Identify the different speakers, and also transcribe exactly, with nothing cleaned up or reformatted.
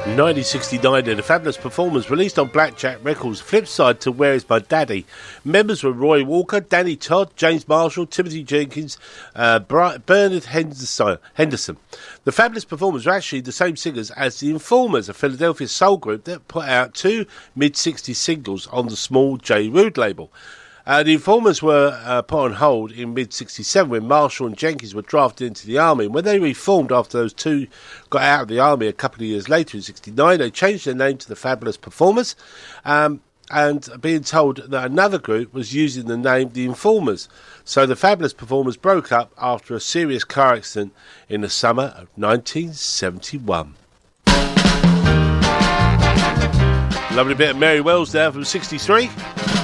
Speaker 1: nineteen sixty-nine, and the Fabulous Performers released on Blackjack Records, flip side to Where Is My Daddy. Members were Roy Walker, Danny Todd, James Marshall, Timothy Jenkins, uh, Bernard Henderson. The Fabulous Performers were actually the same singers as The Informers, a Philadelphia soul group that put out two mid-sixties singles on the small J. Rude label. Uh, the Informers were uh, put on hold in mid sixty-seven when Marshall and Jenkins were drafted into the army. When they reformed after those two got out of the army a couple of years later in sixty-nine, they changed their name to the Fabulous Performers, um, and being told that another group was using the name The Informers. So the Fabulous Performers broke up after a serious car accident in the summer of nineteen seventy-one. Lovely bit of Mary Wells there from sixty-three.